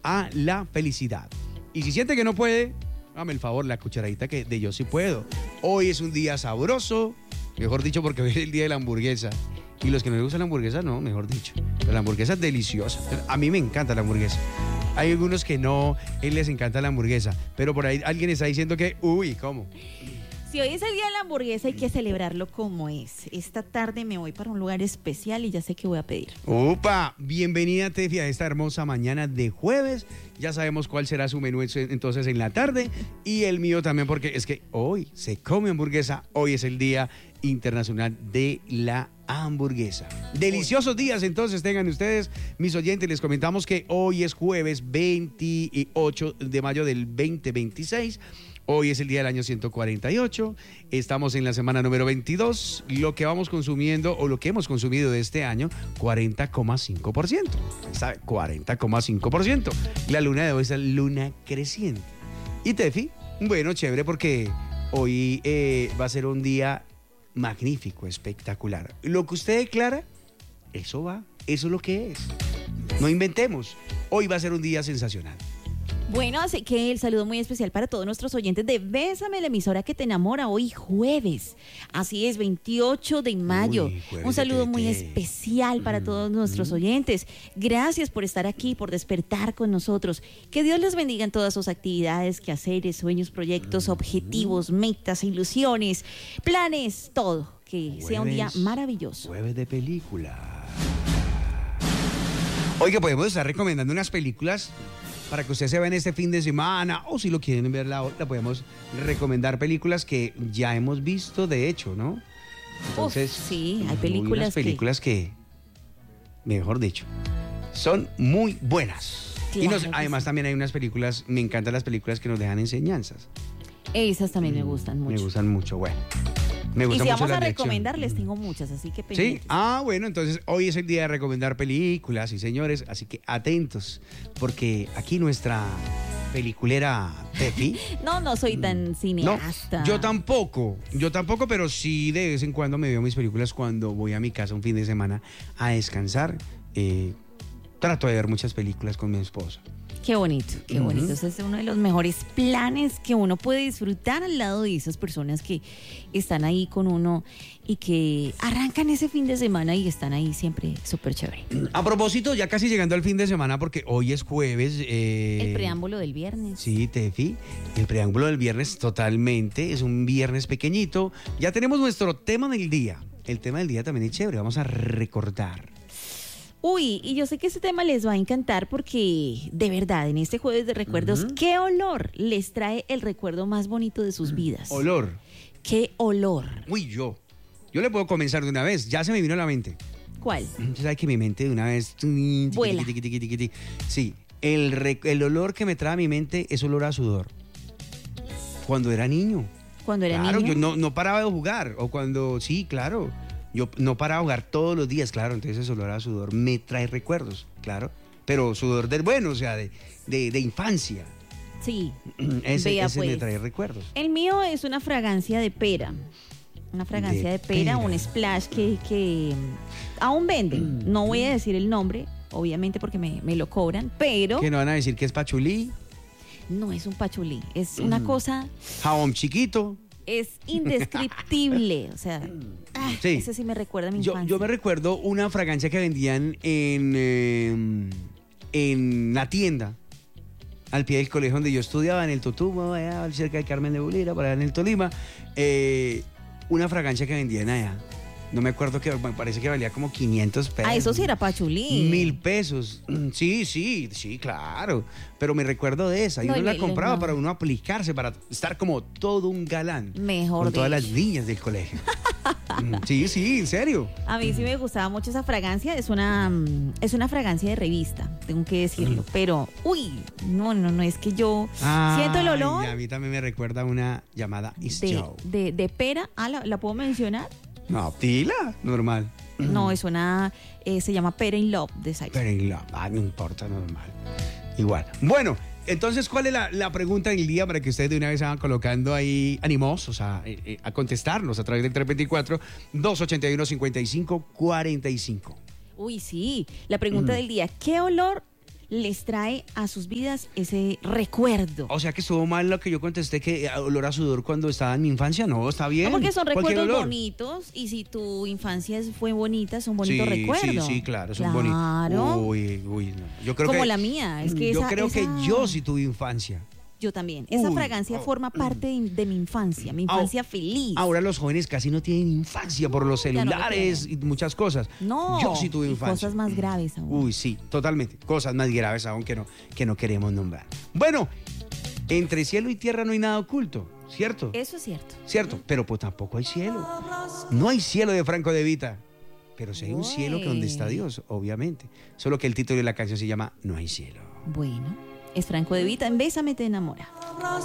a la felicidad. Y si siente que no puede, hágame el favor, la cucharadita que de yo sí puedo. Hoy es un día sabroso, mejor dicho, porque hoy es el día de la hamburguesa. Y los que no les gusta la hamburguesa, no, mejor dicho. Pero la hamburguesa es deliciosa. A mí me encanta la hamburguesa. Hay algunos que no, les encanta la hamburguesa. Pero por ahí alguien está diciendo que, uy, ¿cómo? Si hoy es el día de la hamburguesa, hay que celebrarlo como es. Esta tarde me voy para un lugar especial y ya sé qué voy a pedir. ¡Upa! Bienvenida, Tefi, a esta hermosa mañana de jueves. Ya sabemos cuál será su menú entonces en la tarde. Y el mío también, porque es que hoy se come hamburguesa. Hoy es el Día Internacional de la Hamburguesa. Deliciosos días entonces tengan ustedes, mis oyentes. Les comentamos que hoy es jueves 28 de mayo del 2026. Hoy es el día del año 148, estamos en la semana número 22, lo que vamos consumiendo o lo que hemos consumido de este año, 40,5%. ¿Sabe? 40,5%. La luna de hoy es la luna creciente. Y Tefi, bueno, chévere porque hoy va a ser un día magnífico, espectacular. Lo que usted declara, eso va, eso es lo que es. No inventemos, hoy va a ser un día sensacional. Bueno, así que el saludo muy especial para todos nuestros oyentes de Bésame, la emisora que te enamora, hoy jueves. Así es, 28 de mayo. Uy, un saludo muy especial para todos nuestros oyentes. Gracias por estar aquí, por despertar con nosotros. Que Dios les bendiga en todas sus actividades, quehaceres, sueños, proyectos, objetivos, metas, ilusiones, planes, todo. Que sea un día maravilloso. Jueves de película. Oiga, podemos estar recomendando unas películas para que ustedes se vean este fin de semana, o si lo quieren ver la podemos recomendar películas que ya hemos visto, de hecho, ¿no? Entonces, sí, hay películas que, mejor dicho, son muy buenas. Claro, y además también hay unas películas, me encantan las películas que nos dejan enseñanzas. Esas también me gustan mucho. Me gustan mucho, bueno. Me y gusta si mucho vamos a la recomendar, les tengo muchas, así que pendientes. Sí, bueno, entonces hoy es el día de recomendar películas, y señores, así que atentos, porque aquí nuestra peliculera Tefi. No soy tan cineasta. No, yo tampoco, pero sí de vez en cuando me veo mis películas cuando voy a mi casa un fin de semana a descansar. Trato de ver muchas películas con mi esposa. Qué bonito, qué bonito. Ese es uno de los mejores planes que uno puede disfrutar al lado de esas personas que están ahí con uno y que arrancan ese fin de semana y están ahí siempre súper chévere. A propósito, ya casi llegando al fin de semana porque hoy es jueves. El preámbulo del viernes. Sí, Tefi, el preámbulo del viernes totalmente, es un viernes pequeñito. Ya tenemos nuestro tema del día. El tema del día también es chévere, vamos a recordar. Uy, y yo sé que este tema les va a encantar porque, de verdad, en este jueves de recuerdos, ¿qué olor les trae el recuerdo más bonito de sus vidas? Olor. ¿Qué olor? Uy, yo le puedo comenzar de una vez, ya se me vino a la mente. ¿Cuál? Usted sabe que mi mente de una vez... Vuela. Sí, el olor que me trae a mi mente es olor a sudor. Cuando era niño. Cuando era niño. niño. Claro, yo no paraba de jugar, o cuando... Sí, claro. Yo no paraba de jugar todos los días, claro, entonces ese olor a sudor me trae recuerdos, claro, pero sudor del bueno, o sea, de infancia. Sí, ese pues, me trae recuerdos. El mío es una fragancia de pera, de pera, un splash que aún venden, no voy a decir el nombre, obviamente porque me lo cobran, pero... ¿Que no van a decir que es pachulí? No es un pachulí, es una cosa... Jabón chiquito. Es indescriptible, o sea, sí. Ese sí me recuerda a mi infancia. Yo me recuerdo una fragancia que vendían en la tienda, al pie del colegio donde yo estudiaba, en el Totumo, allá cerca de Carmen de Bolívar, por allá en el Tolima, una fragancia que vendían allá. No me acuerdo, que me parece que valía como 500 pesos. Eso sí era pachulí. 1.000 pesos. Sí, claro. Pero me recuerdo de esa. Y uno la compraba para uno aplicarse, para estar como todo un galán. Mejor con todas las niñas del colegio. Sí, en serio. A mí sí me gustaba mucho esa fragancia. Es una fragancia de revista, tengo que decirlo. Pero, no, es que yo siento el olor. Y a mí también me recuerda una llamada Is Joe. De pera. ¿La puedo mencionar? No, tila, normal. No, es una, se llama Pera in Love de Saiz. Pera in Love, no importa, normal. Igual. Bueno, entonces, ¿cuál es la pregunta del día para que ustedes de una vez se van colocando ahí animosos a contestarnos a través del 324-281-5545? Uy, sí, la pregunta del día, ¿qué olor les trae a sus vidas ese recuerdo. O sea que estuvo mal lo que yo contesté, que olor a sudor cuando estaba en mi infancia. No, está bien. No, porque son Cualquier recuerdos olor. bonitos y si tu infancia fue bonita, son bonitos recuerdos. Sí, claro, son bonitos. Claro. Uy, no. Yo creo Como que, la mía, es que yo creo que yo sí tuve infancia. Yo también. Esa Uy, fragancia forma parte de mi infancia feliz. Ahora los jóvenes casi no tienen infancia por los Ya no lo celulares y muchas cosas. No, Yo sí tuve y infancia. cosas más graves aún. Uy, sí, totalmente. Cosas más graves aún que no queremos nombrar. Bueno, entre cielo y tierra no hay nada oculto, ¿cierto? Eso es cierto. Cierto, pero pues tampoco hay cielo. No hay cielo de Franco De Vita. Pero sí hay un cielo que donde está Dios, obviamente. Solo que el título de la canción se llama No hay cielo. Bueno, es Franco De Vita en Bésame te enamora.